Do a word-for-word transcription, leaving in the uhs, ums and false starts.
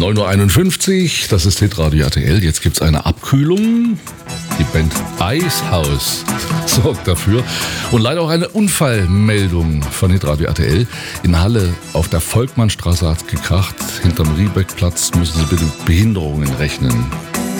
neun Uhr einundfünfzig, das ist Hitradio R T L. Jetzt gibt es eine Abkühlung. Die Band Eishaus sorgt dafür. Und leider auch eine Unfallmeldung von Hitradio R T L. In Halle auf der Volkmannstraße hat es gekracht. Hinterm Riebeckplatz müssen Sie bitte Behinderungen rechnen.